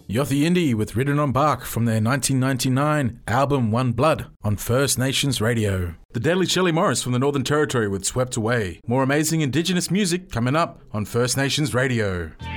Yothi Indie with Ridden on Bark from their 1999 album One Blood on First Nations Radio. The Deadly Shelley Morris from the Northern Territory with Swept Away. More amazing Indigenous music coming up on First Nations Radio.